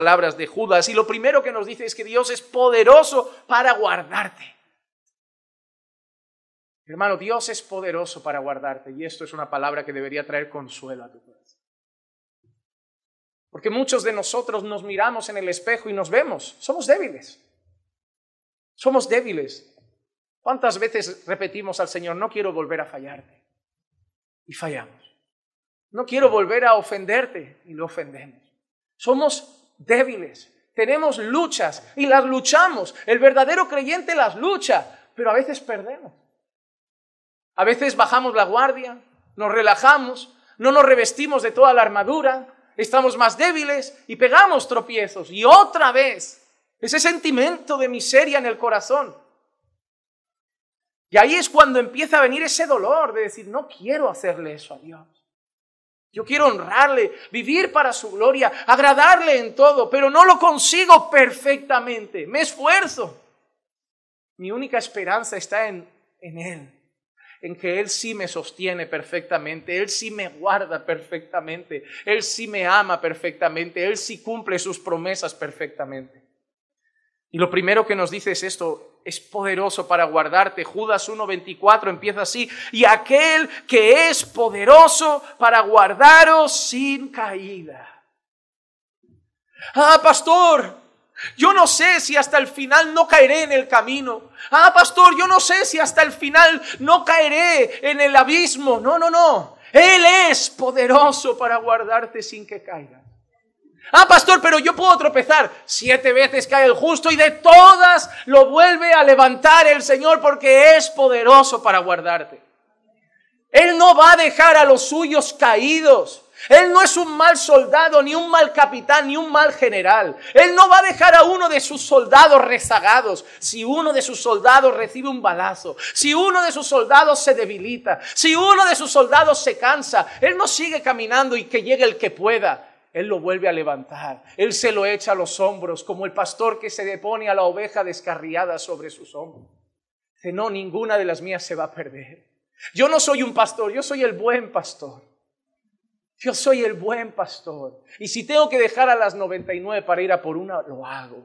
palabras de Judas, y lo primero que nos dice es que Dios es poderoso para guardarte. Hermano, Dios es poderoso para guardarte, y esto es una palabra que debería traer consuelo a tu corazón. Porque muchos de nosotros nos miramos en el espejo y nos vemos, somos débiles. Somos débiles. ¿Cuántas veces repetimos al Señor, no quiero volver a fallarte? Y fallamos. No quiero volver a ofenderte, y lo ofendemos. Somos débiles, tenemos luchas y las luchamos. El verdadero creyente las lucha, pero a veces perdemos. A veces bajamos la guardia, nos relajamos, no nos revestimos de toda la armadura, estamos más débiles y pegamos tropiezos. Y otra vez, ese sentimiento de miseria en el corazón. Y ahí es cuando empieza a venir ese dolor de decir, no quiero hacerle eso a Dios. Yo quiero honrarle, vivir para su gloria, agradarle en todo, pero no lo consigo perfectamente. Me esfuerzo. Mi única esperanza está en Él, en que Él sí me sostiene perfectamente, Él sí me guarda perfectamente, Él sí me ama perfectamente, Él sí cumple sus promesas perfectamente. Y lo primero que nos dice es esto, es poderoso para guardarte. Judas 1:24 empieza así, y aquel que es poderoso para guardaros sin caída. Pastor, yo no sé si hasta el final no caeré en el camino. Pastor, yo no sé si hasta el final no caeré en el abismo. No. Él es poderoso para guardarte sin que caigas. Pastor, pero yo puedo tropezar. 7 veces cae el justo y de todas lo vuelve a levantar el Señor porque es poderoso para guardarte. Él no va a dejar a los suyos caídos. Él no es un mal soldado, ni un mal capitán, ni un mal general. Él no va a dejar a uno de sus soldados rezagados. Si uno de sus soldados recibe un balazo, si uno de sus soldados se debilita, si uno de sus soldados se cansa, Él no sigue caminando y que llegue el que pueda. Él lo vuelve a levantar. Él se lo echa a los hombros, como el pastor que se depone a la oveja descarriada sobre sus hombros. Dice, no, ninguna de las mías se va a perder. Yo no soy un pastor, yo soy el buen pastor. Yo soy el buen pastor. Y si tengo que dejar a las 99 para ir a por una, lo hago.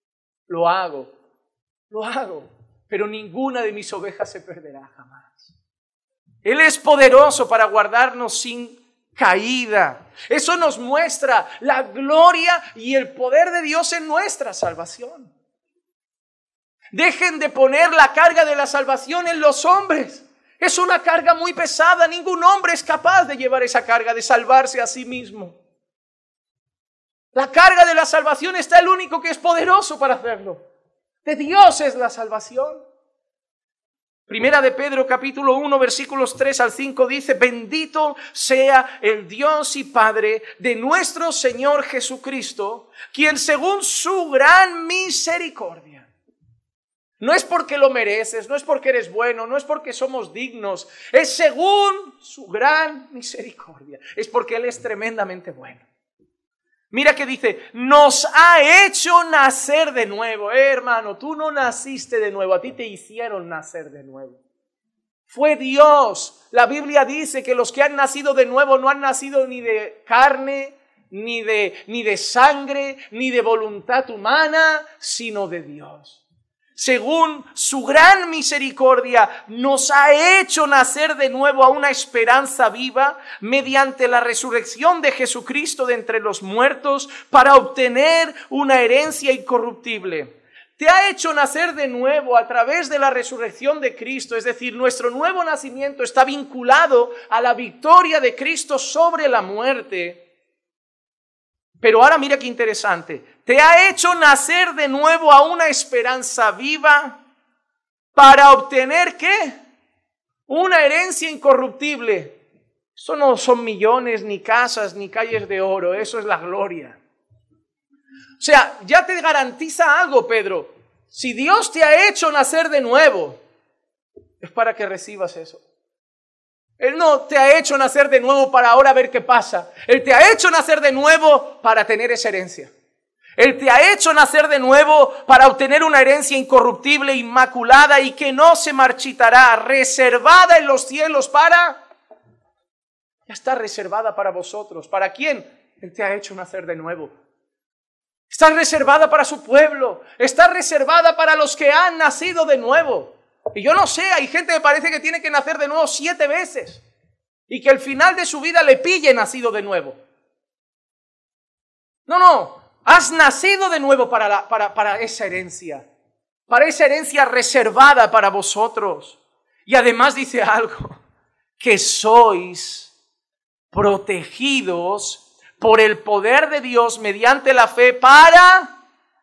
Pero ninguna de mis ovejas se perderá jamás. Él es poderoso para guardarnos sin caída. Eso nos muestra la gloria y el poder de Dios en nuestra salvación. Dejen de poner la carga de la salvación en los hombres. Es una carga muy pesada. Ningún hombre es capaz de llevar esa carga, de salvarse a sí mismo. La carga de la salvación está el único que es poderoso para hacerlo. De Dios es la salvación. Primera de Pedro capítulo 1 versículos 3 al 5 dice, bendito sea el Dios y Padre de nuestro Señor Jesucristo, quien según su gran misericordia. No es porque lo mereces, no es porque eres bueno, no es porque somos dignos, es según su gran misericordia, es porque Él es tremendamente bueno. Mira que dice, nos ha hecho nacer de nuevo. Hermano, tú no naciste de nuevo, a ti te hicieron nacer de nuevo. Fue Dios. La Biblia dice que los que han nacido de nuevo no han nacido ni de carne, ni de sangre, ni de voluntad humana, sino de Dios. Según su gran misericordia, nos ha hecho nacer de nuevo a una esperanza viva mediante la resurrección de Jesucristo de entre los muertos para obtener una herencia incorruptible. Te ha hecho nacer de nuevo a través de la resurrección de Cristo, es decir, nuestro nuevo nacimiento está vinculado a la victoria de Cristo sobre la muerte. Pero ahora mira qué interesante. Te ha hecho nacer de nuevo a una esperanza viva para obtener ¿qué? Una herencia incorruptible. Eso no son millones, ni casas, ni calles de oro. Eso es la gloria. O sea, ya te garantiza algo, Pedro. Si Dios te ha hecho nacer de nuevo, es para que recibas eso. Él no te ha hecho nacer de nuevo para ahora ver qué pasa. Él te ha hecho nacer de nuevo para tener esa herencia. Él te ha hecho nacer de nuevo para obtener una herencia incorruptible, inmaculada y que no se marchitará, reservada en los cielos para... Ya está reservada para vosotros. ¿Para quién? Él te ha hecho nacer de nuevo. Está reservada para su pueblo. Está reservada para los que han nacido de nuevo. Y yo no sé, hay gente que parece que tiene que nacer de nuevo 7 veces. Y que al final de su vida le pille nacido de nuevo. No. Has nacido de nuevo para esa herencia. Para esa herencia reservada para vosotros. Y además dice algo. Que sois protegidos por el poder de Dios mediante la fe para...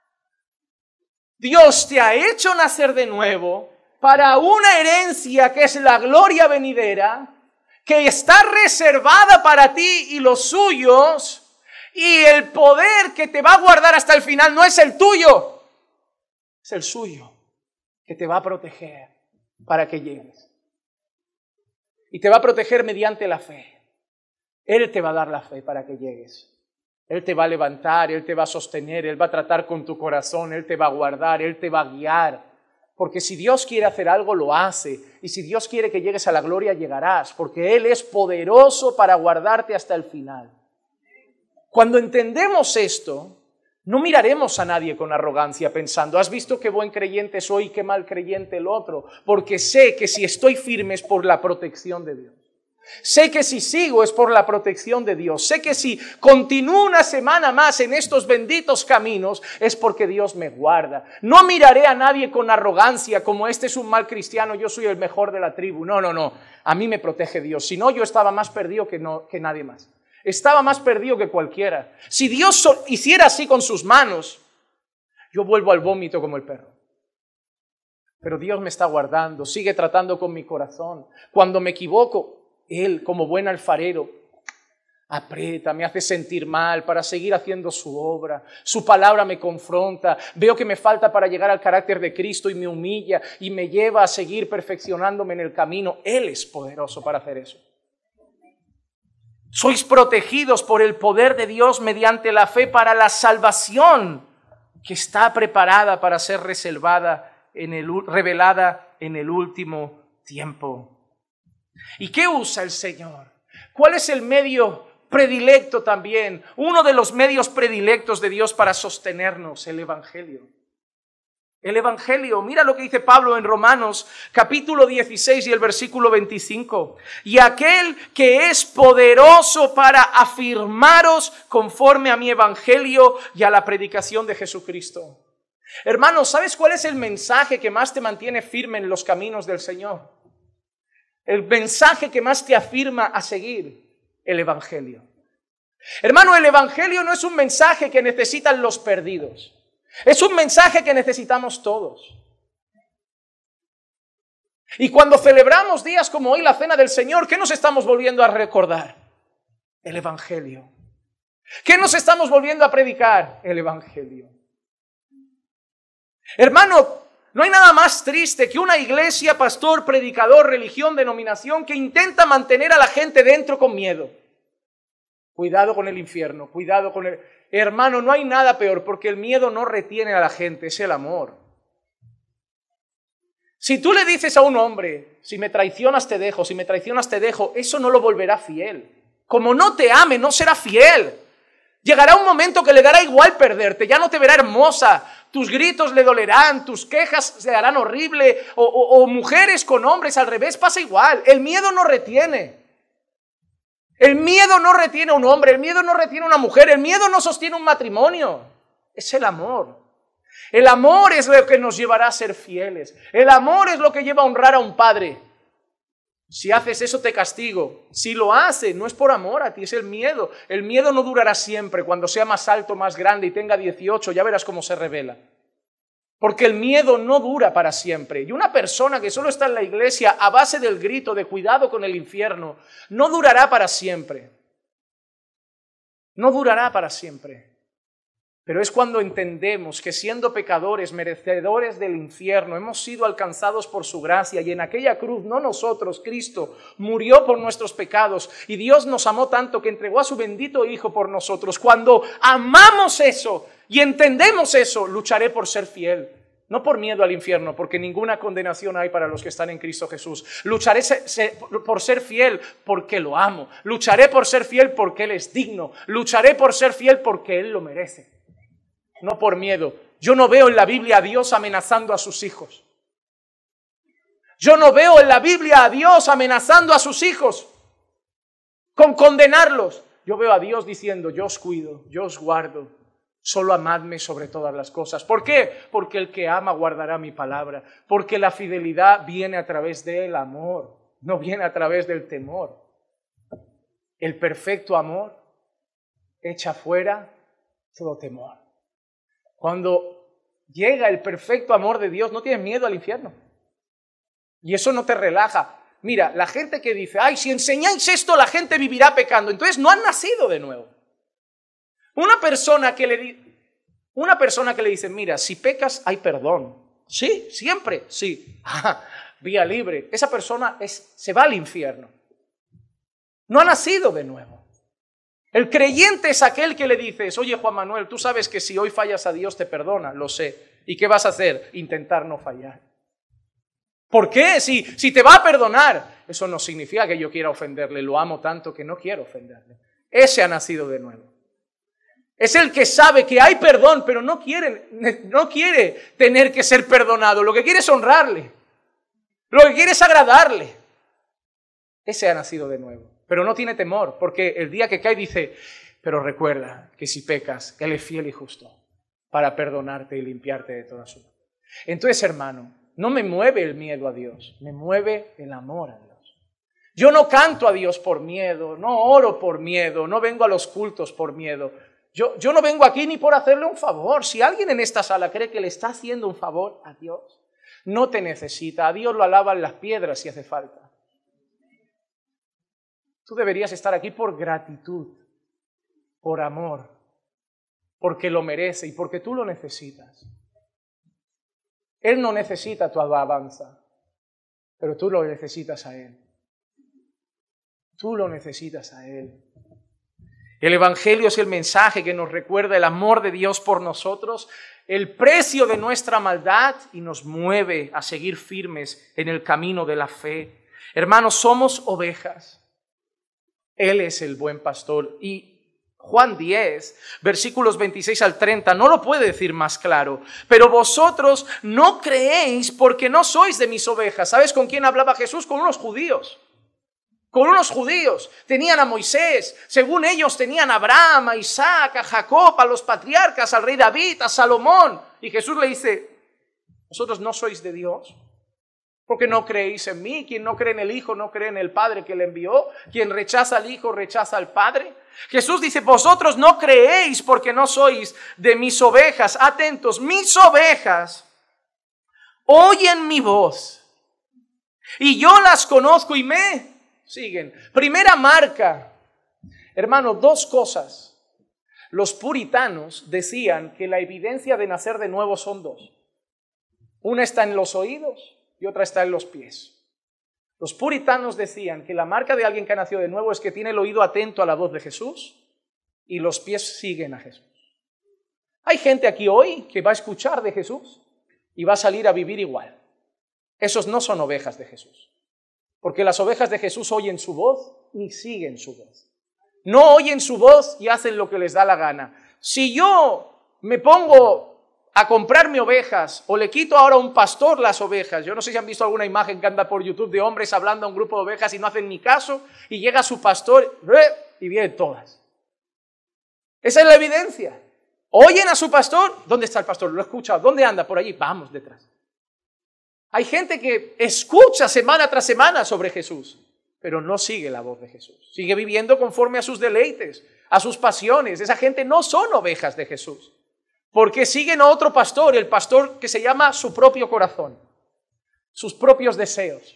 Dios te ha hecho nacer de nuevo para una herencia que es la gloria venidera, que está reservada para ti y los suyos, y el poder que te va a guardar hasta el final no es el tuyo, es el suyo, que te va a proteger para que llegues. Y te va a proteger mediante la fe. Él te va a dar la fe para que llegues. Él te va a levantar, Él te va a sostener, Él va a tratar con tu corazón, Él te va a guardar, Él te va a guiar. Porque si Dios quiere hacer algo, lo hace. Y si Dios quiere que llegues a la gloria, llegarás. Porque Él es poderoso para guardarte hasta el final. Cuando entendemos esto, no miraremos a nadie con arrogancia pensando, ¿has visto qué buen creyente soy y qué mal creyente el otro? Porque sé que si estoy firme es por la protección de Dios. Sé que si sigo es por la protección de Dios. Sé que si continúo una semana más en estos benditos caminos es porque Dios me guarda. No miraré a nadie con arrogancia como este es un mal cristiano, yo soy el mejor de la tribu. No. A mí me protege Dios. Si no, yo estaba más perdido que nadie más. Estaba más perdido que cualquiera. Si Dios hiciera así con sus manos, yo vuelvo al vómito como el perro. Pero Dios me está guardando, sigue tratando con mi corazón. Cuando me equivoco, Él, como buen alfarero, aprieta, me hace sentir mal para seguir haciendo su obra. Su palabra me confronta. Veo que me falta para llegar al carácter de Cristo y me humilla y me lleva a seguir perfeccionándome en el camino. Él es poderoso para hacer eso. Sois protegidos por el poder de Dios mediante la fe para la salvación que está preparada para ser revelada en el último tiempo. ¿Y qué usa el Señor? ¿Cuál es el medio predilecto también? Uno de los medios predilectos de Dios para sostenernos, el Evangelio. El Evangelio, mira lo que dice Pablo en Romanos capítulo 16 y el versículo 25. Y aquel que es poderoso para afirmaros conforme a mi Evangelio y a la predicación de Jesucristo. Hermanos, ¿sabes cuál es el mensaje que más te mantiene firme en los caminos del Señor? El mensaje que más te afirma a seguir, el Evangelio. Hermano, el Evangelio no es un mensaje que necesitan los perdidos. Es un mensaje que necesitamos todos. Y cuando celebramos días como hoy, la Cena del Señor, ¿qué nos estamos volviendo a recordar? El Evangelio. ¿Qué nos estamos volviendo a predicar? El Evangelio. Hermano, no hay nada más triste que una iglesia, pastor, predicador, religión, denominación que intenta mantener a la gente dentro con miedo. Cuidado con el infierno, cuidado con el... Hermano, no hay nada peor porque el miedo no retiene a la gente, es el amor. Si tú le dices a un hombre, si me traicionas te dejo, si me traicionas te dejo, eso no lo volverá fiel. Como no te ame, no será fiel. Llegará un momento que le dará igual perderte, ya no te verá hermosa, tus gritos le dolerán, tus quejas se harán horrible, o mujeres con hombres, al revés, pasa igual. El miedo no retiene. El miedo no retiene a un hombre, el miedo no retiene a una mujer, el miedo no sostiene un matrimonio. Es el amor. El amor es lo que nos llevará a ser fieles. El amor es lo que lleva a honrar a un padre. Si haces eso te castigo. Si lo haces, no es por amor a ti, es el miedo. El miedo no durará siempre. Cuando sea más alto, más grande y tenga 18, ya verás cómo se revela. Porque el miedo no dura para siempre. Y una persona que solo está en la iglesia a base del grito de cuidado con el infierno, no durará para siempre. No durará para siempre. Pero es cuando entendemos que siendo pecadores, merecedores del infierno, hemos sido alcanzados por su gracia y en aquella cruz, no nosotros, Cristo, murió por nuestros pecados y Dios nos amó tanto que entregó a su bendito Hijo por nosotros. Cuando amamos eso y entendemos eso, lucharé por ser fiel. No por miedo al infierno, porque ninguna condenación hay para los que están en Cristo Jesús. Lucharé por ser fiel porque lo amo. Lucharé por ser fiel porque Él es digno. Lucharé por ser fiel porque Él lo merece. no por miedo. Yo no veo en la Biblia a Dios amenazando a sus hijos. Yo no veo en la Biblia a Dios amenazando a sus hijos con condenarlos. Yo veo a Dios diciendo, yo os cuido, yo os guardo, solo amadme sobre todas las cosas. ¿Por qué? Porque el que ama guardará mi palabra, porque la fidelidad viene a través del amor, no viene a través del temor. El perfecto amor echa fuera todo temor. Cuando llega el perfecto amor de Dios, no tienes miedo al infierno. Y eso no te relaja. Mira, la gente que dice, ay, si enseñáis esto, la gente vivirá pecando. Entonces no han nacido de nuevo. Una persona que le dice, mira, si pecas, hay perdón. Sí, siempre, sí. Vía libre. Esa persona se va al infierno. No ha nacido de nuevo. El creyente es aquel que le dices, oye, Juan Manuel, tú sabes que si hoy fallas a Dios te perdona, lo sé. ¿Y qué vas a hacer? Intentar no fallar. ¿Por qué? Si te va a perdonar, eso no significa que yo quiera ofenderle, lo amo tanto que no quiero ofenderle. Ese ha nacido de nuevo. Es el que sabe que hay perdón, pero no quiere tener que ser perdonado. Lo que quiere es honrarle. Lo que quiere es agradarle. Ese ha nacido de nuevo. Pero no tiene temor, porque el día que cae dice, pero recuerda que si pecas, Él es fiel y justo para perdonarte y limpiarte de toda su. Entonces, hermano, no me mueve el miedo a Dios, me mueve el amor a Dios. Yo no canto a Dios por miedo, no oro por miedo, no vengo a los cultos por miedo. Yo no vengo aquí ni por hacerle un favor. Si alguien en esta sala cree que le está haciendo un favor a Dios, no te necesita. A Dios lo alaban las piedras si hace falta. Tú deberías estar aquí por gratitud, por amor, porque lo merece y porque tú lo necesitas. Él no necesita tu alabanza, pero tú lo necesitas a Él. Tú lo necesitas a Él. El Evangelio es el mensaje que nos recuerda el amor de Dios por nosotros, el precio de nuestra maldad y nos mueve a seguir firmes en el camino de la fe. Hermanos, somos ovejas. Él es el buen pastor. Y Juan 10, versículos 26 al 30, no lo puede decir más claro. Pero vosotros no creéis porque no sois de mis ovejas. ¿Sabes con quién hablaba Jesús? Con unos judíos. Con unos judíos. Tenían a Moisés. Según ellos tenían a Abraham, a Isaac, a Jacob, a los patriarcas, al rey David, a Salomón. Y Jesús le dice, ¿vosotros no sois de Dios? Porque no creéis en mí. Quien no cree en el Hijo no cree en el Padre que le envió. Quien rechaza al Hijo rechaza al Padre. Jesús dice, vosotros no creéis porque no sois de mis ovejas. Atentos, mis ovejas oyen mi voz y yo las conozco y me siguen. Primera marca, hermano, dos cosas. Los puritanos decían que la evidencia de nacer de nuevo son dos. Una está en los oídos y otra está en los pies. Los puritanos decían que la marca de alguien que ha nacido de nuevo es que tiene el oído atento a la voz de Jesús y los pies siguen a Jesús. Hay gente aquí hoy que va a escuchar de Jesús y va a salir a vivir igual. Esos no son ovejas de Jesús. Porque las ovejas de Jesús oyen su voz y siguen su voz. No oyen su voz y hacen lo que les da la gana. Si yo me pongo a comprarme ovejas o le quito ahora a un pastor las ovejas, yo no sé si han visto alguna imagen que anda por YouTube de hombres hablando a un grupo de ovejas y no hacen ni caso, y llega su pastor y vienen todas. Esa es la evidencia. Oyen a su pastor. ¿Dónde está el pastor? Lo he escuchado. ¿Dónde anda? Por allí. Vamos detrás. Hay gente que escucha semana tras semana sobre Jesús, pero no sigue la voz de Jesús. Sigue viviendo conforme a sus deleites, a sus pasiones. Esa gente no son ovejas de Jesús, porque siguen a otro pastor, el pastor que se llama su propio corazón, sus propios deseos.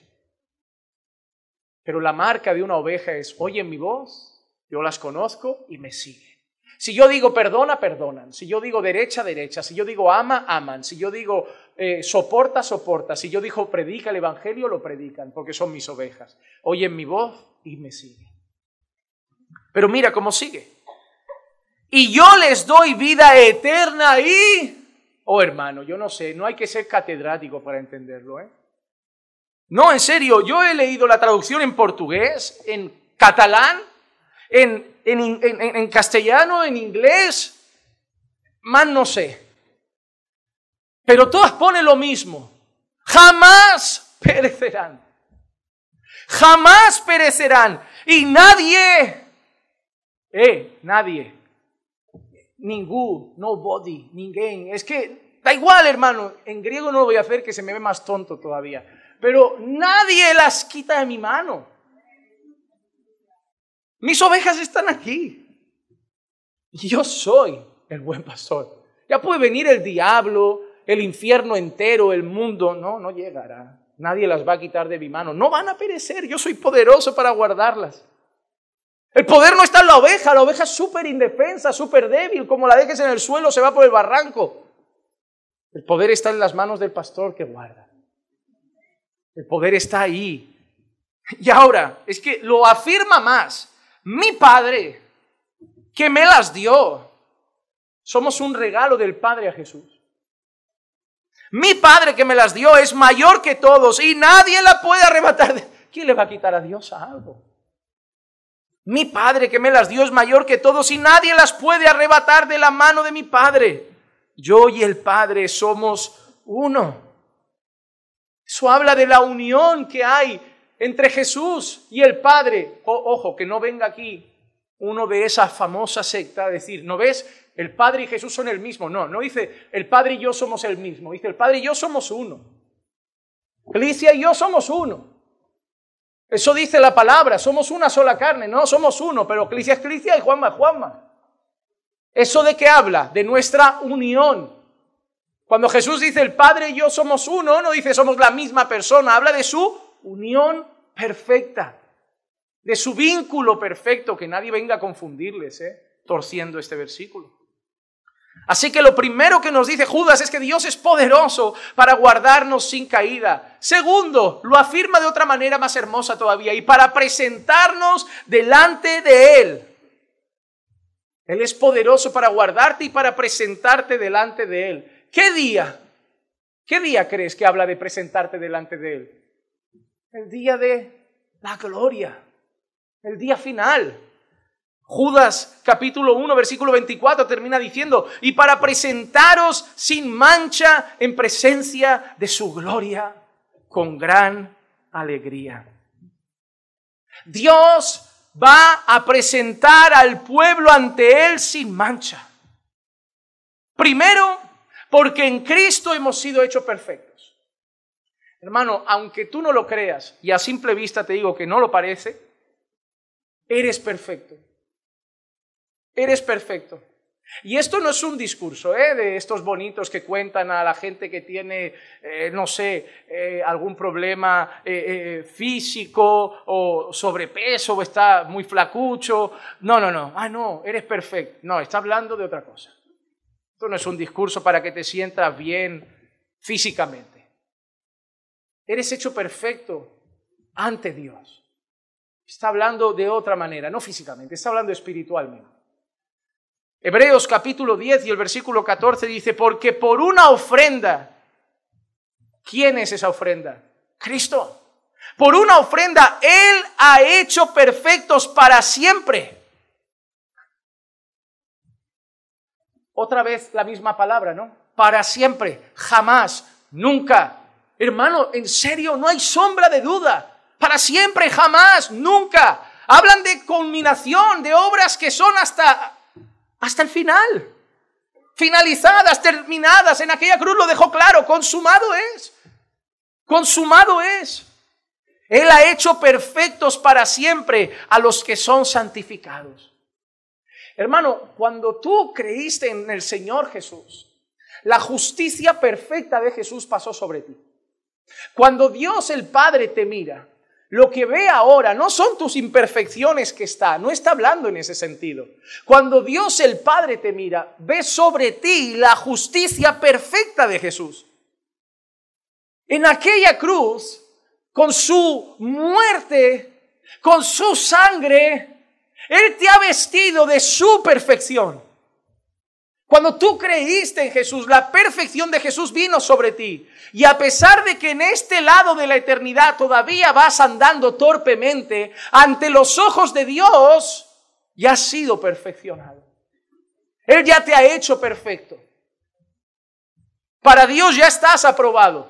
Pero la marca de una oveja es, oyen mi voz, yo las conozco y me siguen. Si yo digo perdona, perdonan. Si yo digo derecha, derecha. Si yo digo ama, aman. Si yo digo soporta, soporta. Si yo digo predica el evangelio, lo predican, porque son mis ovejas. Oyen mi voz y me siguen. Pero mira cómo sigue. Y yo les doy vida eterna y... Oh, hermano, yo no sé, no hay que ser catedrático para entenderlo, ¿eh? No, en serio, yo he leído la traducción en portugués, en catalán, en castellano, en inglés. más no sé. Pero todas ponen lo mismo. Jamás perecerán. Jamás perecerán. Y nadie, nobody, ninguém. Es que da igual, hermano. En griego no lo voy a hacer, que se me ve más tonto todavía. Pero nadie las quita de mi mano. Mis ovejas están aquí. Y yo soy el buen pastor. Ya puede venir el diablo, el infierno entero, el mundo. No llegará. Nadie las va a quitar de mi mano. No van a perecer. Yo soy poderoso para guardarlas. El poder no está en la oveja es súper indefensa, súper débil, como la dejes en el suelo se va por el barranco. El poder está en las manos del pastor que guarda. El poder está ahí. Y ahora, es que lo afirma más. Mi Padre, que me las dio, somos un regalo del Padre a Jesús. Mi Padre que me las dio es mayor que todos y nadie la puede arrebatar. ¿Quién le va a quitar a Dios algo? Mi Padre que me las dio es mayor que todos y nadie las puede arrebatar de la mano de mi Padre. Yo y el Padre somos uno. Eso habla de la unión que hay entre Jesús y el Padre. Ojo, que no venga aquí uno de esa famosa secta a decir, ¿no ves? El Padre y Jesús son el mismo. No dice el Padre y yo somos el mismo. Dice el Padre y yo somos uno. Clicia y yo somos uno. Eso dice la palabra, somos una sola carne, no somos uno, pero Clicia es Clicia y Juanma es Juanma. ¿Eso de qué habla? De nuestra unión. Cuando Jesús dice el Padre y yo somos uno, no dice somos la misma persona, habla de su unión perfecta, de su vínculo perfecto, que nadie venga a confundirles, torciendo este versículo. Así que lo primero que nos dice Judas es que Dios es poderoso para guardarnos sin caída. Segundo, lo afirma de otra manera más hermosa todavía, y para presentarnos delante de Él. Él es poderoso para guardarte y para presentarte delante de Él. ¿Qué día crees que habla de presentarte delante de Él? El día de la gloria, el día final. Judas capítulo 1 versículo 24 termina diciendo, y para presentaros sin mancha en presencia de su gloria con gran alegría. Dios va a presentar al pueblo ante Él sin mancha. Primero, porque en Cristo hemos sido hechos perfectos. Hermano, aunque tú no lo creas, y a simple vista te digo que no lo parece, eres perfecto. Eres perfecto. Y esto no es un discurso de estos bonitos que cuentan a la gente que tiene, algún problema físico o sobrepeso o está muy flacucho. No. No, eres perfecto. No, está hablando de otra cosa. Esto no es un discurso para que te sientas bien físicamente. Eres hecho perfecto ante Dios. Está hablando de otra manera, no físicamente, está hablando espiritualmente. Hebreos capítulo 10 y el versículo 14 dice, porque por una ofrenda, ¿quién es esa ofrenda? Cristo. Por una ofrenda, Él ha hecho perfectos para siempre. Otra vez la misma palabra, ¿no? Para siempre, jamás, nunca. Hermano, en serio, no hay sombra de duda. Para siempre, jamás, nunca. Hablan de culminación, de obras que son hasta el final. Finalizadas, terminadas. En aquella cruz lo dejó claro. Consumado es. Consumado es. Él ha hecho perfectos para siempre a los que son santificados. Hermano, cuando tú creíste en el Señor Jesús, la justicia perfecta de Jesús pasó sobre ti. Cuando Dios el Padre te mira, lo que ve ahora no son tus imperfecciones no está hablando en ese sentido. Cuando Dios el Padre te mira, ve sobre ti la justicia perfecta de Jesús. En aquella cruz, con su muerte, con su sangre, Él te ha vestido de su perfección. Cuando tú creíste en Jesús, la perfección de Jesús vino sobre ti. Y a pesar de que en este lado de la eternidad todavía vas andando torpemente, ante los ojos de Dios, ya has sido perfeccionado. Él ya te ha hecho perfecto. Para Dios ya estás aprobado.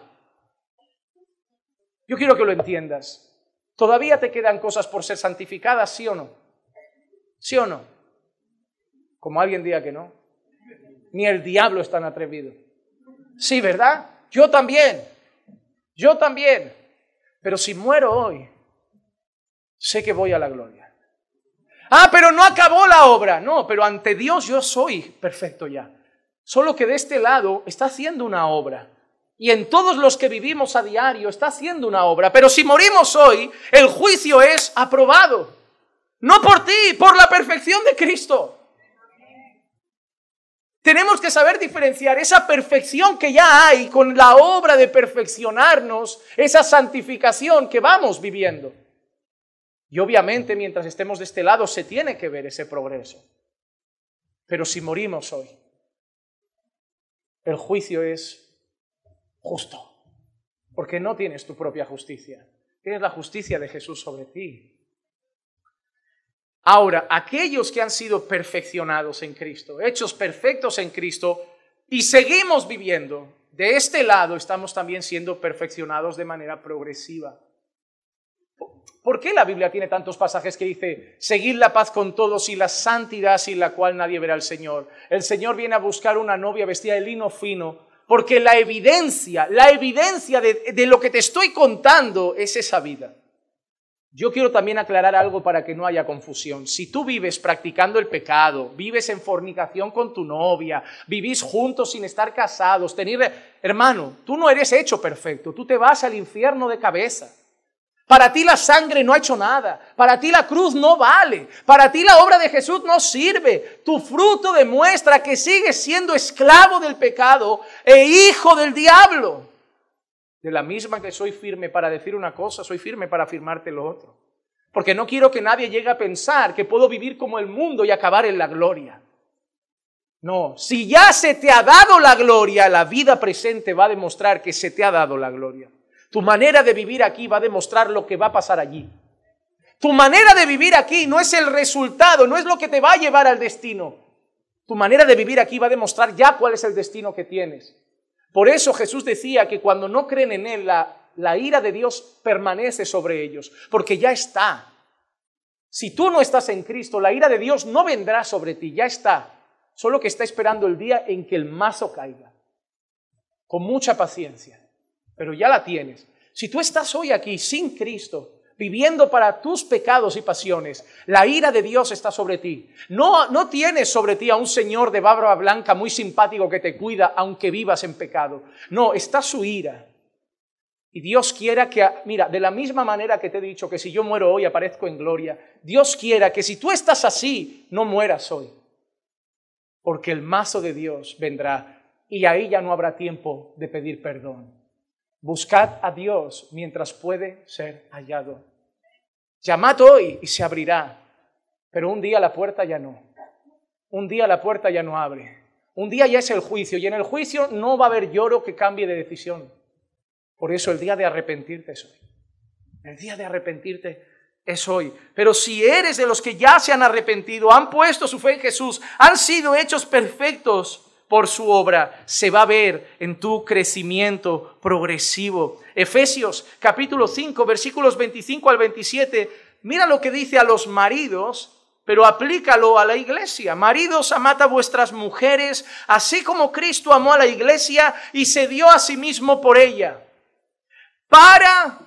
Yo quiero que lo entiendas. ¿Todavía te quedan cosas por ser santificadas, sí o no? ¿Sí o no? Como alguien diga que no. Ni el diablo es tan atrevido. Sí, ¿verdad? Yo también. Yo también. Pero si muero hoy, sé que voy a la gloria. Ah, pero no acabó la obra. No, pero ante Dios yo soy perfecto ya. Solo que de este lado está haciendo una obra. Y en todos los que vivimos a diario está haciendo una obra. Pero si morimos hoy, el juicio es aprobado. No por ti, por la perfección de Cristo. Tenemos que saber diferenciar esa perfección que ya hay con la obra de perfeccionarnos, esa santificación que vamos viviendo. Y obviamente mientras estemos de este lado se tiene que ver ese progreso. Pero si morimos hoy, el juicio es justo, porque no tienes tu propia justicia, tienes la justicia de Jesús sobre ti. Ahora, aquellos que han sido perfeccionados en Cristo, hechos perfectos en Cristo, y seguimos viviendo, de este lado estamos también siendo perfeccionados de manera progresiva. ¿Por qué la Biblia tiene tantos pasajes que dice, seguid la paz con todos y la santidad sin la cual nadie verá al Señor? El Señor viene a buscar una novia vestida de lino fino, porque la evidencia de lo que te estoy contando es esa vida. Yo quiero también aclarar algo para que no haya confusión. Si tú vives practicando el pecado, vives en fornicación con tu novia, vivís juntos sin estar casados, hermano, tú no eres hecho perfecto, tú te vas al infierno de cabeza. Para ti la sangre no ha hecho nada, para ti la cruz no vale, para ti la obra de Jesús no sirve. Tu fruto demuestra que sigues siendo esclavo del pecado e hijo del diablo. De la misma que soy firme para decir una cosa, soy firme para afirmarte lo otro. Porque no quiero que nadie llegue a pensar que puedo vivir como el mundo y acabar en la gloria. No, si ya se te ha dado la gloria, la vida presente va a demostrar que se te ha dado la gloria. Tu manera de vivir aquí va a demostrar lo que va a pasar allí. Tu manera de vivir aquí no es el resultado, no es lo que te va a llevar al destino. Tu manera de vivir aquí va a demostrar ya cuál es el destino que tienes. Por eso Jesús decía que cuando no creen en Él, la ira de Dios permanece sobre ellos, porque ya está. Si tú no estás en Cristo, la ira de Dios no vendrá sobre ti, ya está. Solo que está esperando el día en que el mazo caiga. Con mucha paciencia, pero ya la tienes. Si tú estás hoy aquí sin Cristo, viviendo para tus pecados y pasiones, la ira de Dios está sobre ti. No tienes sobre ti a un señor de barba blanca muy simpático que te cuida aunque vivas en pecado. No, está su ira. Y Dios quiera que, mira, de la misma manera que te he dicho que si yo muero hoy aparezco en gloria, Dios quiera que si tú estás así, no mueras hoy. Porque el mazo de Dios vendrá y ahí ya no habrá tiempo de pedir perdón. Buscad a Dios mientras puede ser hallado. Llamad hoy y se abrirá, pero un día la puerta ya no. Un día la puerta ya no abre. Un día ya es el juicio y en el juicio no va a haber lloro que cambie de decisión. Por eso el día de arrepentirte es hoy. El día de arrepentirte es hoy. Pero si eres de los que ya se han arrepentido, han puesto su fe en Jesús, han sido hechos perfectos por su obra, se va a ver en tu crecimiento progresivo. Efesios capítulo 5, versículos 25 al 27, mira lo que dice a los maridos, pero aplícalo a la iglesia. Maridos, amad a vuestras mujeres, así como Cristo amó a la iglesia y se dio a sí mismo por ella, para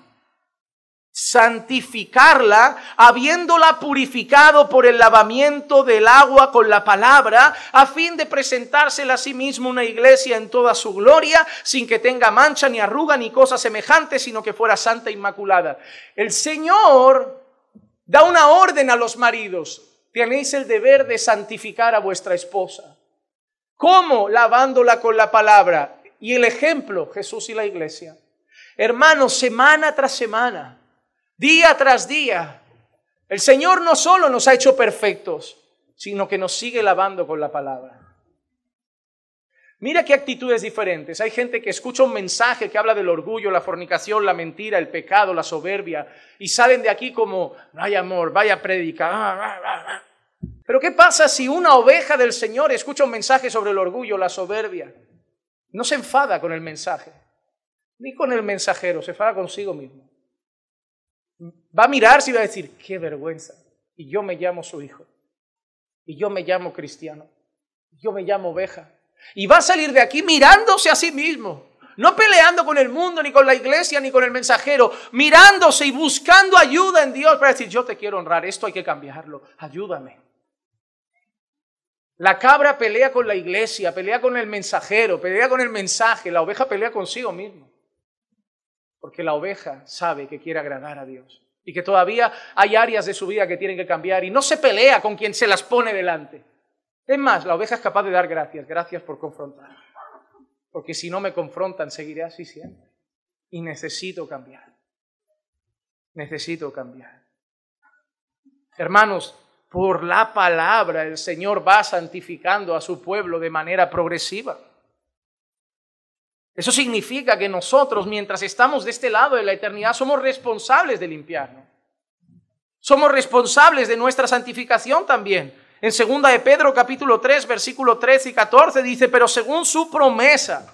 santificarla, habiéndola purificado por el lavamiento del agua con la palabra, a fin de presentársela a sí mismo una iglesia en toda su gloria, sin que tenga mancha, ni arruga, ni cosa semejante, sino que fuera santa e inmaculada. El Señor da una orden a los maridos: tenéis el deber de santificar a vuestra esposa. ¿Cómo? Lavándola con la palabra. Y el ejemplo, Jesús y la iglesia. Hermanos, semana tras semana, día tras día, el Señor no solo nos ha hecho perfectos, sino que nos sigue lavando con la palabra. Mira qué actitudes diferentes. Hay gente que escucha un mensaje que habla del orgullo, la fornicación, la mentira, el pecado, la soberbia, y salen de aquí como, vaya amor, vaya prédica. Pero ¿qué pasa si una oveja del Señor escucha un mensaje sobre el orgullo, la soberbia? No se enfada con el mensaje, ni con el mensajero, se enfada consigo mismo. Va a mirarse y va a decir, qué vergüenza, y yo me llamo su hijo, y yo me llamo cristiano, yo me llamo oveja. Y va a salir de aquí mirándose a sí mismo, no peleando con el mundo, ni con la iglesia, ni con el mensajero, mirándose y buscando ayuda en Dios para decir, yo te quiero honrar, esto hay que cambiarlo, ayúdame. La cabra pelea con la iglesia, pelea con el mensajero, pelea con el mensaje, la oveja pelea consigo mismo. Porque la oveja sabe que quiere agradar a Dios y que todavía hay áreas de su vida que tienen que cambiar y no se pelea con quien se las pone delante. Es más, la oveja es capaz de dar gracias por confrontar. Porque si no me confrontan, seguiré así siempre. Y necesito cambiar. Necesito cambiar. Hermanos, por la palabra el Señor va santificando a su pueblo de manera progresiva. Eso significa que nosotros, mientras estamos de este lado de la eternidad, somos responsables de limpiarnos. Somos responsables de nuestra santificación también. En 2 de Pedro capítulo 3, versículo 13 y 14 dice, pero según su promesa,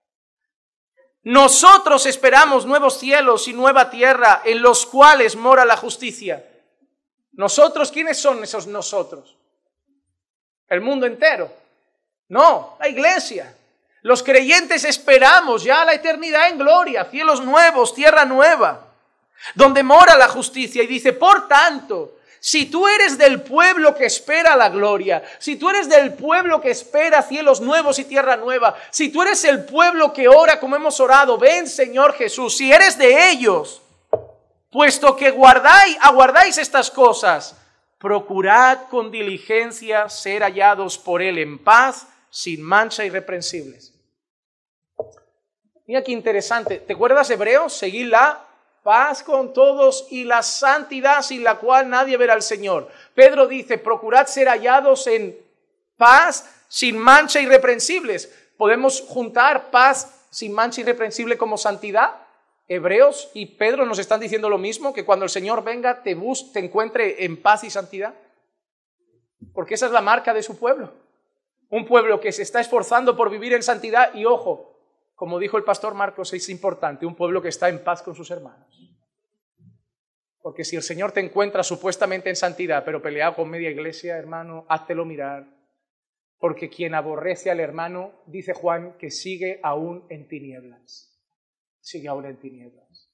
nosotros esperamos nuevos cielos y nueva tierra en los cuales mora la justicia. ¿Nosotros? ¿Quiénes son esos nosotros? ¿El mundo entero? No, la iglesia. Los creyentes esperamos ya la eternidad en gloria, cielos nuevos, tierra nueva, donde mora la justicia. Y dice, por tanto, si tú eres del pueblo que espera la gloria, si tú eres del pueblo que espera cielos nuevos y tierra nueva, si tú eres el pueblo que ora como hemos orado, ven Señor Jesús, si eres de ellos, puesto que aguardáis estas cosas, procurad con diligencia ser hallados por Él en paz, sin mancha, irreprensibles. Mira qué interesante. ¿Te acuerdas Hebreos? Seguid la paz con todos y la santidad sin la cual nadie verá al Señor. Pedro dice, procurad ser hallados en paz, sin mancha, irreprensibles. ¿Podemos juntar paz, sin mancha, irreprensible como santidad? Hebreos y Pedro nos están diciendo lo mismo, que cuando el Señor venga te encuentre en paz y santidad. Porque esa es la marca de su pueblo. Un pueblo que se está esforzando por vivir en santidad y ojo, como dijo el pastor Marcos, es importante, un pueblo que está en paz con sus hermanos. Porque si el Señor te encuentra supuestamente en santidad, pero peleado con media iglesia, hermano, háztelo mirar. Porque quien aborrece al hermano, dice Juan, que sigue aún en tinieblas. Sigue aún en tinieblas.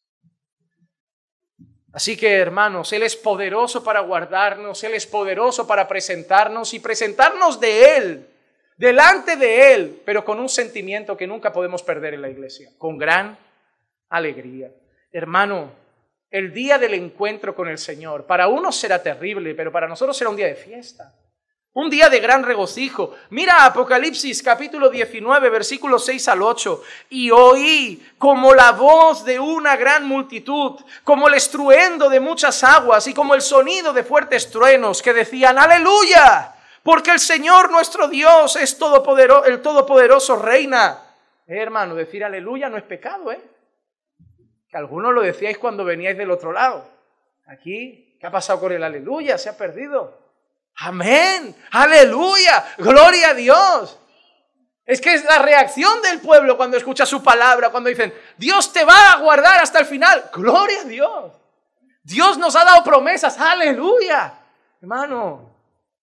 Así que, hermanos, Él es poderoso para guardarnos, Él es poderoso para presentarnos y presentarnos de Él, delante de Él, pero con un sentimiento que nunca podemos perder en la iglesia, con gran alegría. Hermano, el día del encuentro con el Señor, para unos será terrible, pero para nosotros será un día de fiesta, un día de gran regocijo. Mira Apocalipsis capítulo 19, versículos 6 al 8. Y oí como la voz de una gran multitud, como el estruendo de muchas aguas y como el sonido de fuertes truenos que decían, ¡Aleluya! Porque el Señor nuestro Dios es todopoderoso, el Todopoderoso reina. Hermano, decir aleluya no es pecado, Que algunos lo decíais cuando veníais del otro lado. Aquí, ¿qué ha pasado con el aleluya? Se ha perdido. Amén, aleluya, gloria a Dios. Es que es la reacción del pueblo cuando escucha su palabra, cuando dicen, Dios te va a guardar hasta el final. Gloria a Dios. Dios nos ha dado promesas, aleluya. Hermano,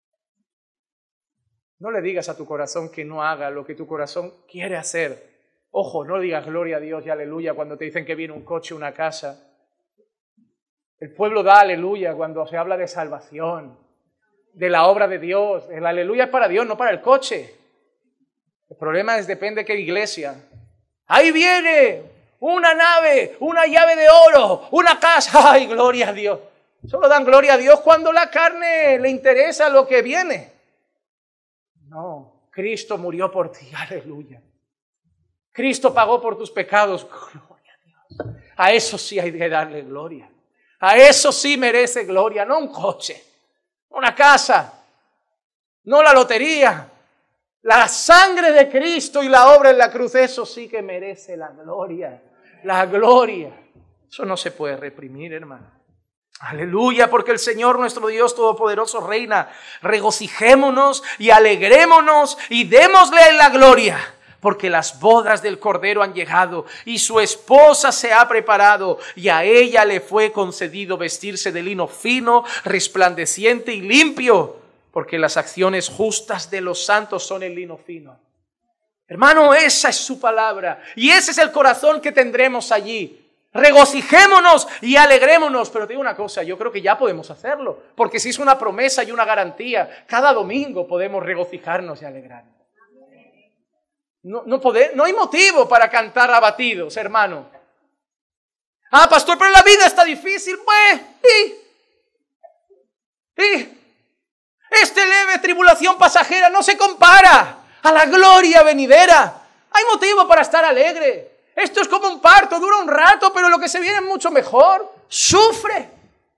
no le digas a tu corazón que no haga lo que tu corazón quiere hacer. Ojo, no digas gloria a Dios y aleluya cuando te dicen que viene un coche, una casa. El pueblo da aleluya cuando se habla de salvación, de la obra de Dios. El aleluya es para Dios, no para el coche. El problema es depende de qué iglesia. Ahí viene una nave, una llave de oro, una casa. ¡Ay, gloria a Dios! Solo dan gloria a Dios cuando la carne le interesa lo que viene. No, Cristo murió por ti, aleluya. Cristo pagó por tus pecados, gloria a Dios. A eso sí hay que darle gloria. A eso sí merece gloria, no un coche, una casa, no la lotería. La sangre de Cristo y la obra en la cruz, eso sí que merece la gloria. La gloria. Eso no se puede reprimir, hermano. Aleluya, porque el Señor nuestro Dios Todopoderoso reina. Regocijémonos y alegrémonos y démosle la gloria, porque las bodas del Cordero han llegado y su esposa se ha preparado, y a ella le fue concedido vestirse de lino fino, resplandeciente y limpio, porque las acciones justas de los santos son el lino fino. Hermano, esa es su palabra y ese es el corazón que tendremos allí. Regocijémonos y alegrémonos. Pero te digo una cosa, yo creo que ya podemos hacerlo, porque si es una promesa y una garantía, cada domingo podemos regocijarnos y alegrarnos. No hay motivo para cantar abatidos, hermano. Ah, pastor, pero la vida está difícil. Pues, esta leve tribulación pasajera no se compara a la gloria venidera. Hay motivo para estar alegre. Esto es como un parto, dura un rato, pero lo que se viene es mucho mejor. Sufre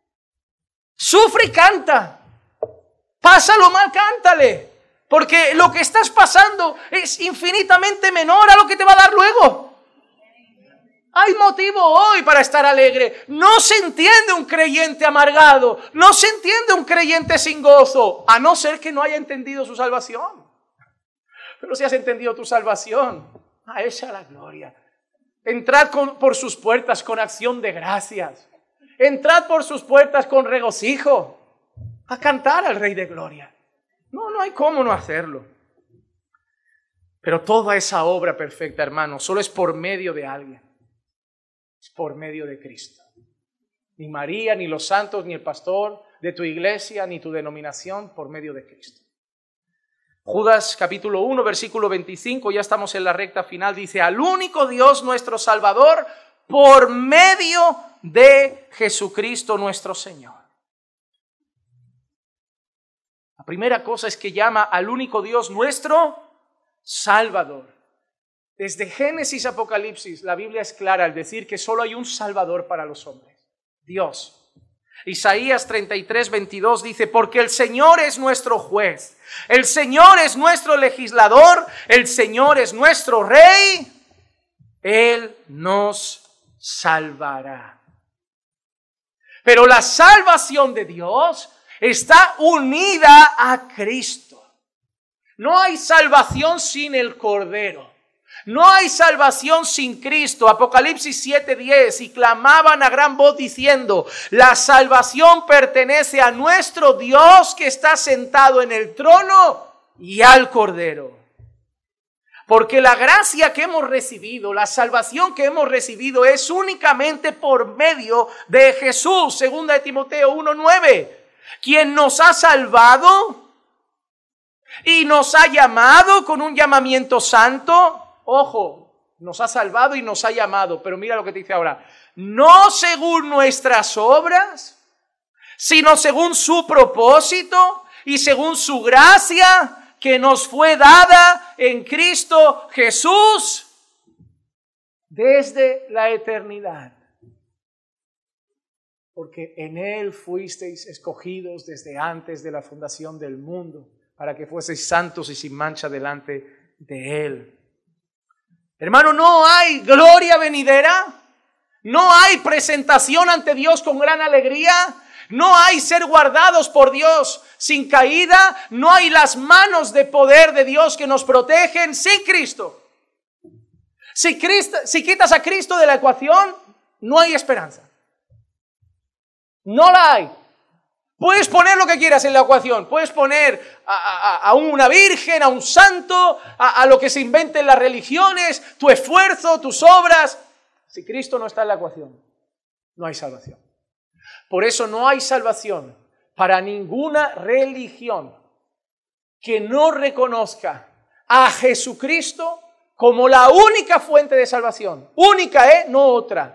y canta. Pásalo mal, cántale. Porque lo que estás pasando es infinitamente menor a lo que te va a dar luego. Hay motivo hoy para estar alegre. No se entiende un creyente amargado. No se entiende un creyente sin gozo, a no ser que no haya entendido su salvación. Pero si has entendido tu salvación, a esa la gloria. Entrad por sus puertas con acción de gracias. Entrad por sus puertas con regocijo. A cantar al Rey de Gloria. No hay cómo no hacerlo. Pero toda esa obra perfecta, hermano, solo es por medio de alguien. Es por medio de Cristo. Ni María, ni los santos, ni el pastor de tu iglesia, ni tu denominación, por medio de Cristo. Judas capítulo 1, versículo 25, ya estamos en la recta final, dice: al único Dios nuestro Salvador, por medio de Jesucristo nuestro Señor. La primera cosa es que llama al único Dios nuestro Salvador. Desde Génesis a Apocalipsis, la Biblia es clara al decir que solo hay un Salvador para los hombres: Dios. Isaías 33, 22 dice: porque el Señor es nuestro juez, el Señor es nuestro legislador, el Señor es nuestro Rey, Él nos salvará. Pero la salvación de Dios está unida a Cristo. No hay salvación sin el Cordero. No hay salvación sin Cristo. Apocalipsis 7:10, y clamaban a gran voz diciendo: la salvación pertenece a nuestro Dios que está sentado en el trono y al Cordero. Porque la gracia que hemos recibido, la salvación que hemos recibido es únicamente por medio de Jesús. Segunda de Timoteo 1:9, quien nos ha salvado y nos ha llamado con un llamamiento santo. Ojo, nos ha salvado y nos ha llamado, pero mira lo que te dice ahora: no según nuestras obras, sino según su propósito y según su gracia que nos fue dada en Cristo Jesús desde la eternidad. Porque en Él fuisteis escogidos desde antes de la fundación del mundo, para que fueseis santos y sin mancha delante de Él. Hermano, no hay gloria venidera, no hay presentación ante Dios con gran alegría, no hay ser guardados por Dios sin caída, no hay las manos de poder de Dios que nos protegen sin Cristo. Si quitas a Cristo de la ecuación, no hay esperanza. No la hay. Puedes poner lo que quieras en la ecuación. Puedes poner a una virgen, a un santo, a lo que se inventen las religiones, tu esfuerzo, tus obras. Si Cristo no está en la ecuación, no hay salvación. Por eso no hay salvación para ninguna religión que no reconozca a Jesucristo como la única fuente de salvación. Única, no otra.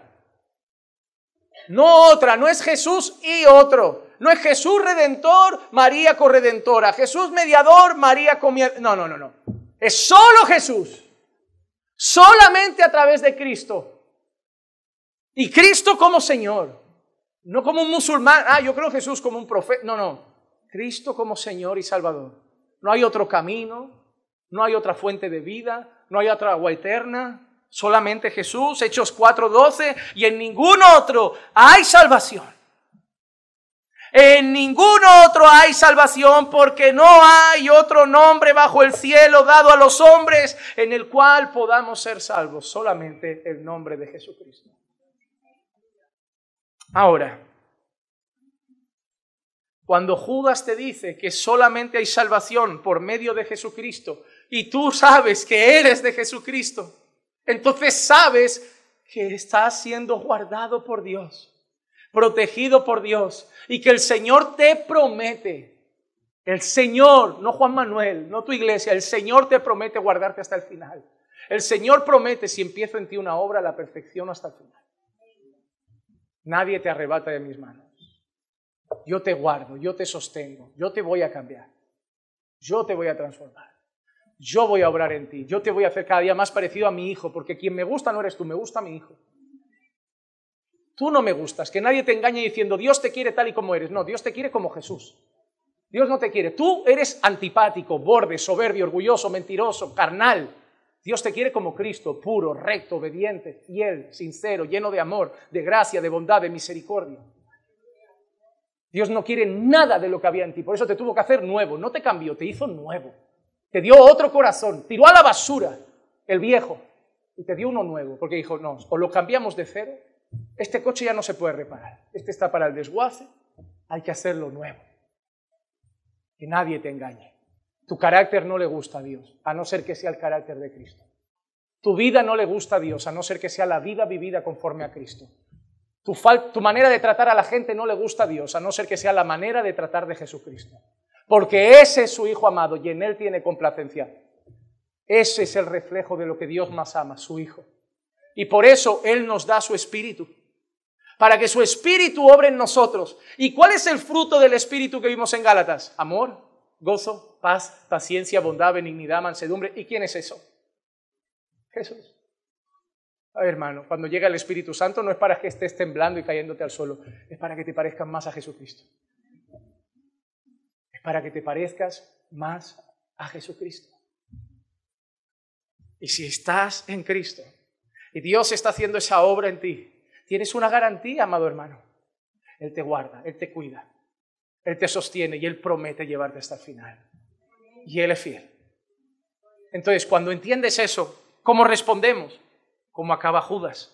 No otra, no es Jesús y otro. No es Jesús redentor, María corredentora. Jesús mediador, María comiadora. No. Es solo Jesús. Solamente a través de Cristo. Y Cristo como Señor. No como un musulmán. Yo creo en Jesús como un profeta. No. Cristo como Señor y Salvador. No hay otro camino. No hay otra fuente de vida. No hay otra agua eterna. Solamente Jesús. Hechos 4:12. Y en ningún otro hay salvación. En ningún otro hay salvación, porque no hay otro nombre bajo el cielo dado a los hombres en el cual podamos ser salvos. Solamente el nombre de Jesucristo. Ahora, cuando Judas te dice que solamente hay salvación por medio de Jesucristo y tú sabes que eres de Jesucristo, entonces sabes que estás siendo guardado por Dios, protegido por Dios, y que el Señor te promete, el Señor, no Juan Manuel, no tu iglesia, el Señor te promete guardarte hasta el final. El Señor promete, si empiezo en ti una obra, la perfección hasta el final. Nadie te arrebata de mis manos. Yo te guardo, yo te sostengo, yo te voy a cambiar, yo te voy a transformar, yo voy a obrar en ti, yo te voy a hacer cada día más parecido a mi hijo, porque quien me gusta no eres tú, me gusta mi hijo. Tú no me gustas, que nadie te engañe diciendo Dios te quiere tal y como eres. No, Dios te quiere como Jesús. Dios no te quiere. Tú eres antipático, borde, soberbio, orgulloso, mentiroso, carnal. Dios te quiere como Cristo, puro, recto, obediente, fiel, sincero, lleno de amor, de gracia, de bondad, de misericordia. Dios no quiere nada de lo que había en ti, por eso te tuvo que hacer nuevo. No te cambió, te hizo nuevo. Te dio otro corazón, tiró a la basura el viejo y te dio uno nuevo, porque dijo, no, o lo cambiamos de cero. Este coche ya no se puede reparar, este está para el desguace, hay que hacerlo nuevo. Que nadie te engañe. Tu carácter no le gusta a Dios, a no ser que sea el carácter de Cristo. Tu vida no le gusta a Dios, a no ser que sea la vida vivida conforme a Cristo. Tu manera de tratar a la gente no le gusta a Dios, a no ser que sea la manera de tratar de Jesucristo. Porque ese es su Hijo amado y en Él tiene complacencia. Ese es el reflejo de lo que Dios más ama, su Hijo. Y por eso Él nos da su Espíritu, para que su Espíritu obre en nosotros. ¿Y cuál es el fruto del Espíritu que vimos en Gálatas? Amor, gozo, paz, paciencia, bondad, benignidad, mansedumbre. ¿Y quién es eso? Jesús. A ver, hermano, cuando llega el Espíritu Santo no es para que estés temblando y cayéndote al suelo, es para que te parezcas más a Jesucristo. Es para que te parezcas más a Jesucristo. Y si estás en Cristo y Dios está haciendo esa obra en ti, tienes una garantía, amado hermano. Él te guarda, Él te cuida, Él te sostiene y Él promete llevarte hasta el final. Y Él es fiel. Entonces, cuando entiendes eso, ¿cómo respondemos? Como acaba Judas.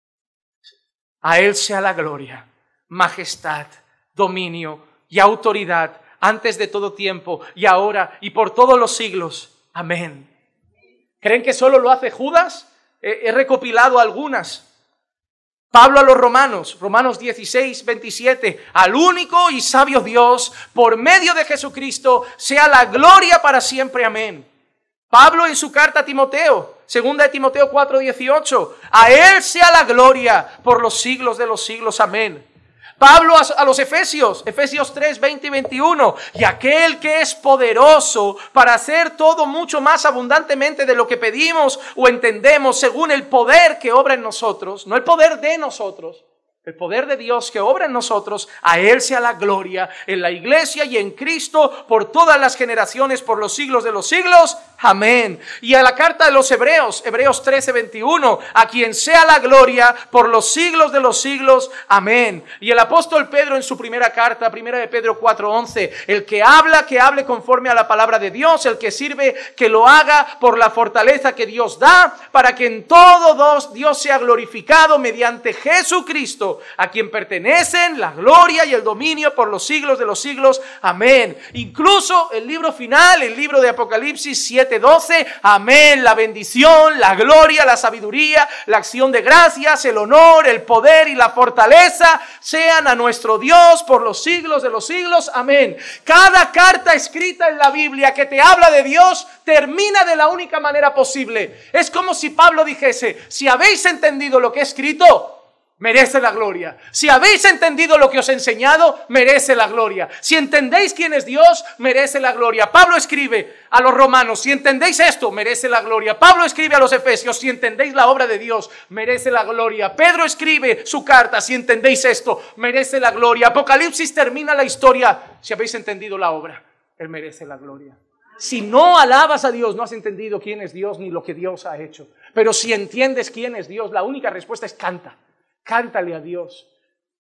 A Él sea la gloria, majestad, dominio y autoridad antes de todo tiempo y ahora y por todos los siglos. Amén. ¿Creen que solo lo hace Judas? He recopilado algunas. Pablo a los Romanos, Romanos 16, 27, al único y sabio Dios, por medio de Jesucristo, sea la gloria para siempre. Amén. Pablo en su carta a Timoteo, 2 de Timoteo 4, 18, a Él sea la gloria por los siglos de los siglos. Amén. Pablo a los Efesios 3, 20 y 21, y aquel que es poderoso para hacer todo mucho más abundantemente de lo que pedimos o entendemos según el poder que obra en nosotros, no el poder de nosotros, el poder de Dios que obra en nosotros, a Él sea la gloria en la iglesia y en Cristo por todas las generaciones, por los siglos de los siglos. Amén. Y a la carta de los Hebreos, Hebreos 13, 21, a quien sea la gloria por los siglos de los siglos. Amén. Y el apóstol Pedro en su primera carta, primera de Pedro 4, 11, el que hable conforme a la palabra de Dios, el que sirve, que lo haga por la fortaleza que Dios da, para que en todo Dios sea glorificado mediante Jesucristo, a quien pertenecen la gloria y el dominio por los siglos de los siglos. Amén. Incluso el libro final, el libro de Apocalipsis 7:12, amén, la bendición, la gloria, la sabiduría, la acción de gracias, el honor, el poder y la fortaleza sean a nuestro Dios por los siglos de los siglos. Amén. Cada carta escrita en la Biblia que te habla de Dios termina de la única manera posible. Es como si Pablo dijese: si habéis entendido lo que he escrito, merece la gloria. Si habéis entendido lo que os he enseñado, merece la gloria. Si entendéis quién es Dios, merece la gloria. Pablo escribe a los romanos: si entendéis esto, merece la gloria. Pablo escribe a los efesios: si entendéis la obra de Dios, merece la gloria. Pedro escribe su carta: si entendéis esto, merece la gloria. Apocalipsis termina la historia: si habéis entendido la obra, Él merece la gloria. Si no alabas a Dios, no has entendido quién es Dios ni lo que Dios ha hecho. Pero si entiendes quién es Dios, la única respuesta es canta. Cántale a Dios.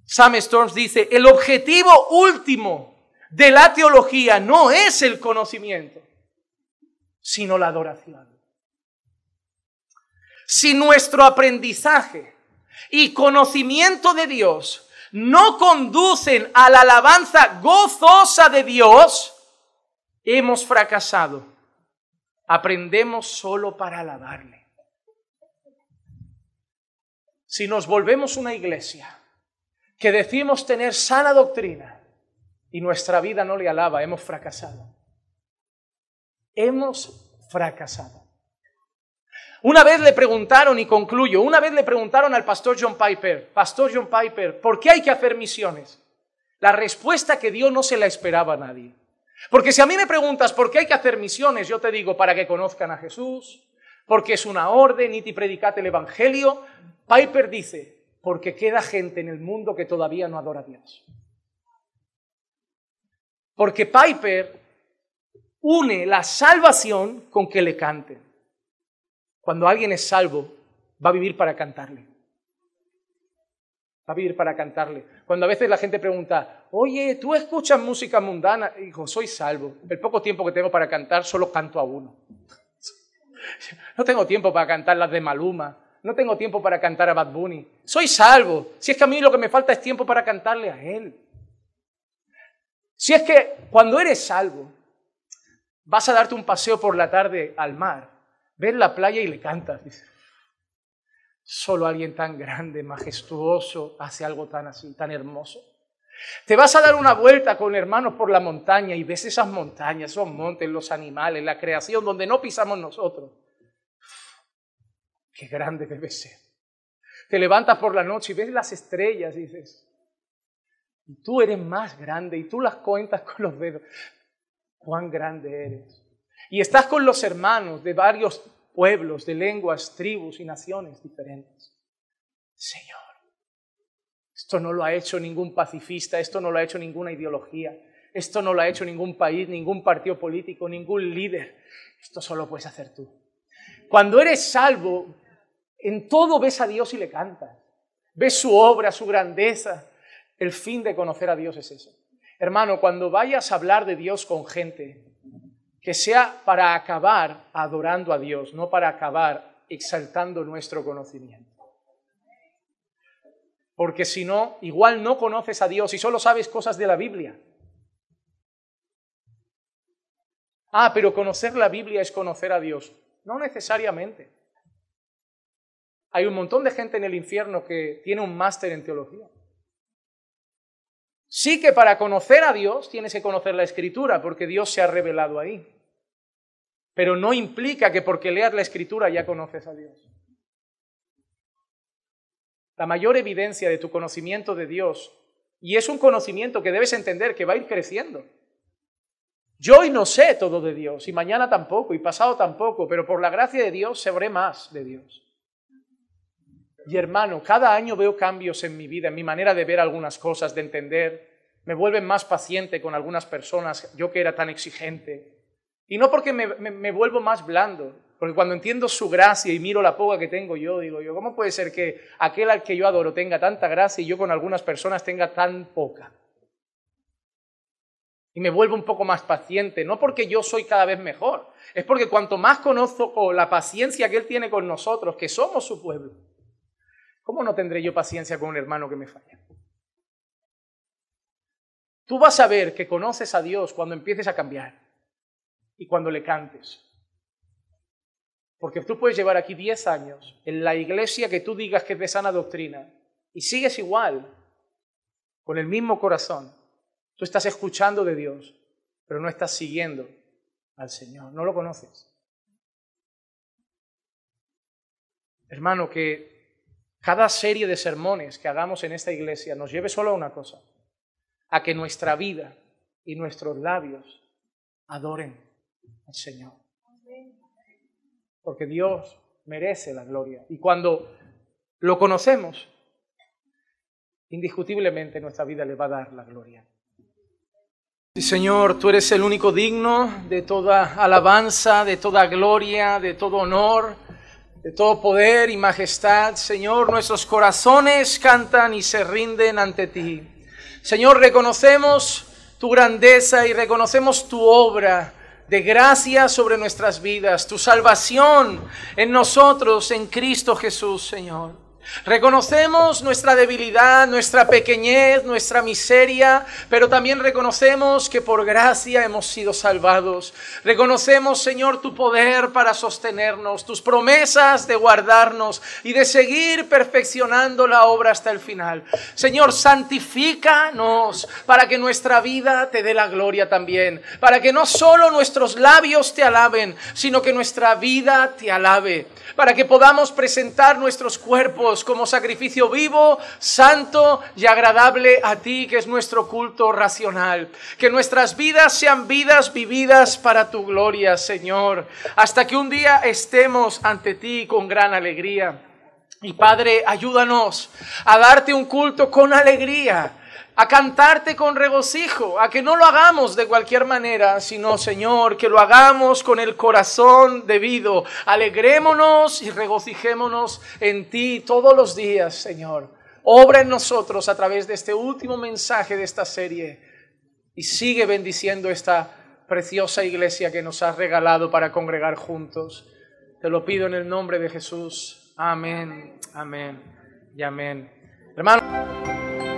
Sam Storms dice, el objetivo último de la teología no es el conocimiento, sino la adoración. Si nuestro aprendizaje y conocimiento de Dios no conducen a la alabanza gozosa de Dios, hemos fracasado. Aprendemos solo para alabarle. Si nos volvemos una iglesia que decimos tener sana doctrina y nuestra vida no le alaba, hemos fracasado. Hemos fracasado. Una vez le preguntaron, y concluyo, una vez le preguntaron al pastor John Piper, Pastor John Piper, ¿por qué hay que hacer misiones? La respuesta que dio no se la esperaba a nadie. Porque si a mí me preguntas por qué hay que hacer misiones, yo te digo para que conozcan a Jesús, porque es una orden, id y predicad el evangelio. Piper dice, porque queda gente en el mundo que todavía no adora a Dios. Porque Piper une la salvación con que le canten. Cuando alguien es salvo, va a vivir para cantarle. Va a vivir para cantarle. Cuando a veces la gente pregunta, oye, ¿tú escuchas música mundana? Digo, soy salvo. El poco tiempo que tengo para cantar, solo canto a uno. No tengo tiempo para cantar las de Maluma. No tengo tiempo para cantar a Bad Bunny. Soy salvo. Si es que a mí lo que me falta es tiempo para cantarle a Él. Si es que cuando eres salvo, vas a darte un paseo por la tarde al mar, ves la playa y le cantas. Dices, solo alguien tan grande, majestuoso, hace algo tan así, tan hermoso. Te vas a dar una vuelta con hermanos por la montaña y ves esas montañas, esos montes, los animales, la creación donde no pisamos nosotros. Qué grande debe ser. Te levantas por la noche y ves las estrellas y dices, y tú eres más grande y tú las cuentas con los dedos. Cuán grande eres. Y estás con los hermanos de varios pueblos, de lenguas, tribus y naciones diferentes. Señor, esto no lo ha hecho ningún pacifista, esto no lo ha hecho ninguna ideología, esto no lo ha hecho ningún país, ningún partido político, ningún líder. Esto solo puedes hacer tú. Cuando eres salvo, en todo ves a Dios y le cantas. Ves su obra, su grandeza. El fin de conocer a Dios es eso. Hermano, cuando vayas a hablar de Dios con gente, que sea para acabar adorando a Dios, no para acabar exaltando nuestro conocimiento. Porque si no, igual no conoces a Dios y solo sabes cosas de la Biblia. Ah, pero conocer la Biblia es conocer a Dios. No necesariamente. Hay un montón de gente en el infierno que tiene un máster en teología. Sí que para conocer a Dios tienes que conocer la Escritura, porque Dios se ha revelado ahí. Pero no implica que porque leas la Escritura ya conoces a Dios. La mayor evidencia de tu conocimiento de Dios, y es un conocimiento que debes entender que va a ir creciendo. Yo hoy no sé todo de Dios, y mañana tampoco, y pasado tampoco, pero por la gracia de Dios sabré más de Dios. Y hermano, cada año veo cambios en mi vida, en mi manera de ver algunas cosas, de entender. Me vuelven más paciente con algunas personas, yo que era tan exigente. Y no porque me vuelvo más blando, porque cuando entiendo su gracia y miro la poca que tengo yo, digo yo, ¿cómo puede ser que aquel al que yo adoro tenga tanta gracia y yo con algunas personas tenga tan poca? Y me vuelvo un poco más paciente, no porque yo soy cada vez mejor, es porque cuanto más conozco la paciencia que Él tiene con nosotros, que somos su pueblo, ¿cómo no tendré yo paciencia con un hermano que me falla? Tú vas a ver que conoces a Dios cuando empieces a cambiar y cuando le cantes. Porque tú puedes llevar aquí 10 años en la iglesia que tú digas que es de sana doctrina y sigues igual, con el mismo corazón. Tú estás escuchando de Dios, pero no estás siguiendo al Señor, no lo conoces. Hermano, que cada serie de sermones que hagamos en esta iglesia nos lleve solo a una cosa, a que nuestra vida y nuestros labios adoren al Señor. Porque Dios merece la gloria. Y cuando lo conocemos, indiscutiblemente nuestra vida le va a dar la gloria. Sí, Señor, tú eres el único digno de toda alabanza, de toda gloria, de todo honor. de todo poder y majestad. Señor, nuestros corazones cantan y se rinden ante ti. Señor, reconocemos tu grandeza y reconocemos tu obra de gracia sobre nuestras vidas, tu salvación en nosotros, en Cristo Jesús, Señor. Reconocemos nuestra debilidad, nuestra pequeñez, nuestra miseria, pero también reconocemos que por gracia hemos sido salvados. Reconocemos, Señor, tu poder para sostenernos, tus promesas de guardarnos y de seguir perfeccionando la obra hasta el final. Señor, santifícanos para que nuestra vida te dé la gloria también, para que no solo nuestros labios te alaben, sino que nuestra vida te alabe, para que podamos presentar nuestros cuerpos como sacrificio vivo, santo y agradable a ti, que es nuestro culto racional. Que nuestras vidas sean vidas vividas para tu gloria, Señor, hasta que un día estemos ante ti con gran alegría. Y Padre, ayúdanos a darte un culto con alegría, a cantarte con regocijo, a que no lo hagamos de cualquier manera, sino, Señor, que lo hagamos con el corazón debido. Alegrémonos y regocijémonos en ti todos los días, Señor. Obra en nosotros a través de este último mensaje de esta serie y sigue bendiciendo esta preciosa iglesia que nos has regalado para congregar juntos. Te lo pido en el nombre de Jesús. Amén, amén y amén. Hermano.